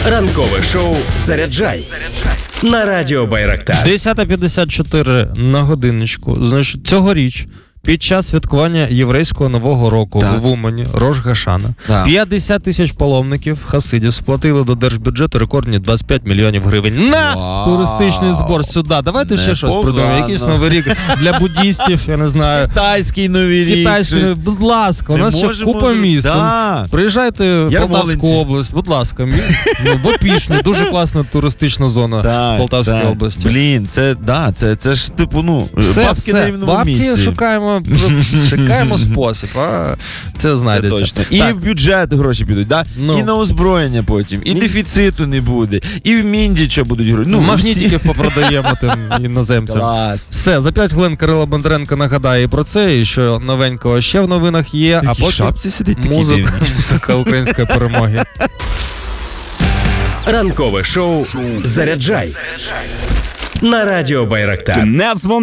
Ранкове шоу «Заряджай» на радіо Байрактар. 10:54 на годинничку. Значить, цьогоріч під час святкування єврейського Нового року в Умані, Рош Гашана, 50 тисяч паломників, хасидів, сплатили до держбюджету рекордні 25 мільйонів гривень на туристичний збор сюди. Давайте ще щось придумаємо. Якийсь новий рік для буддістів, я не знаю. Китайський новий рік. Будь ласка, у нас ще купа міст. Приїжджайте в Полтавську область, будь ласка. Бо Пішня, дуже класна туристична зона в Полтавській області. Блін, це ж типу, бабки на рівному місці. Бабки шукаємо спосіб, це знайдеться. Точно. І в бюджет гроші підуть, і на озброєння потім, і дефіциту не буде, і в Міндіча будуть гроші. Магнітиків попродаємо тим іноземцям. Клас. Все, за 5 хвилин Кирило Бондаренко нагадає і про це, і що новенького ще в новинах є, а потім шапці сидить такі музика української перемоги. Ранкове шоу «Заряджай» на радіо Байрактар. Не дзвони.